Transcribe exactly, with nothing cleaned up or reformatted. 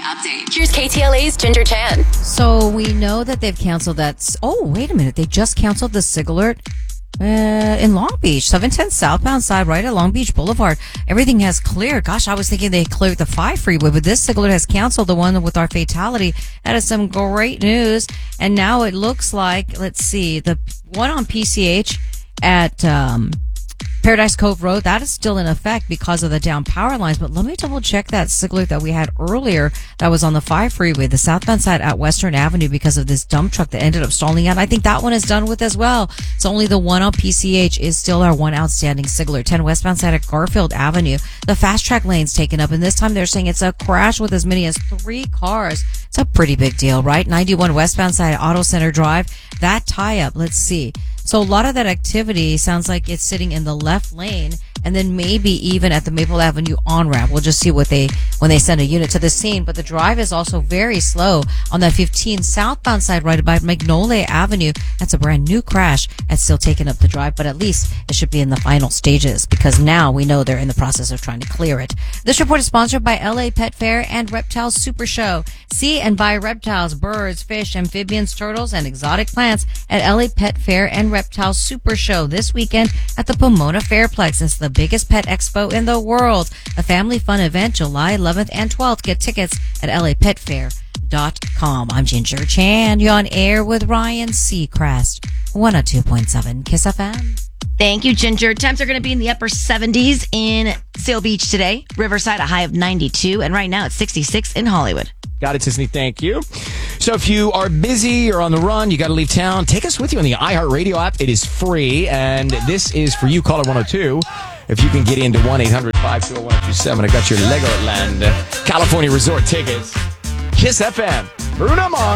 update. Here's K T L A's Ginger Chan. So we know that they've canceled that. s- Oh, wait a minute. They just canceled the SIG alert uh, in Long Beach, seven ten southbound side, right at Long Beach Boulevard. Everything has cleared. Gosh, I was thinking they cleared the five freeway, but this SIG alert has canceled the one with our fatality. That is some great news. And now it looks like, let's see, the one on P C H at um, Paradise Cove Road, that is still in effect because of the down power lines. But let me double check that SIG alert that we had earlier that was on the five freeway, the southbound side at Western Avenue, because of this dump truck that ended up stalling out. I think that one is done with as well. It's only the one on P C H is still our one outstanding SIG alert. ten westbound side at Garfield Avenue. The fast track lane's taken up, and this time they're saying it's a crash with as many as three cars. It's a pretty big deal, right? ninety-one westbound side at Auto Center Drive. That tie up, let's see. So a lot of that activity sounds like it's sitting in the left lane, and then maybe even at the Maple Avenue on-ramp. We'll just see what they, when they send a unit to the scene. But the drive is also very slow on that fifteen southbound side right by Magnolia Avenue. That's a brand new crash. That's still taking up the drive, but at least it should be in the final stages because now we know they're in the process of trying to clear it. This report is sponsored by L A Pet Fair and Reptiles Super Show. See and buy reptiles, birds, fish, amphibians, turtles, and exotic plants at L A Pet Fair and Reptiles Super Show this weekend at the Pomona Fairplex. It's the biggest pet expo in the world. A family fun event July eleventh and twelfth. Get tickets at L A pet fair dot com. I'm Ginger Chan. You're on air with Ryan Seacrest. one oh two point seven Kiss F M. Thank you, Ginger. Temps are going to be in the upper seventies in Sail Beach today. Riverside, a high of ninety-two. And right now it's sixty-six in Hollywood. Got it, Disney. Thank you. So if you are busy or on the run, you got to leave town, take us with you on the iHeartRadio app. It is free. And this is for you, caller one oh two. If you can get into one eight hundred five two zero one oh two seven, I got your Legoland California Resort tickets. Kiss F M. Bruno Mars.